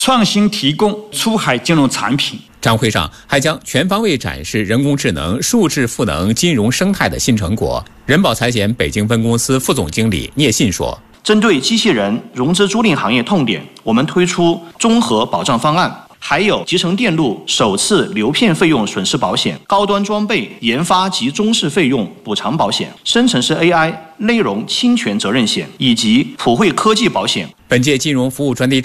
创新提供出海金融产品。 展会上还将全方位展示人工智能、数字赋能金融生态的新成果。人保财险北京分公司副总经理聂信说：“ 针对机器人、融资租赁行业痛点，我们推出综合保障方案，还有集成电路首次流片费用损失保险、高端装备研发及中试费用补偿保险、生成式 AI 内容侵权责任险以及普惠科技保险。” 本届金融服务专题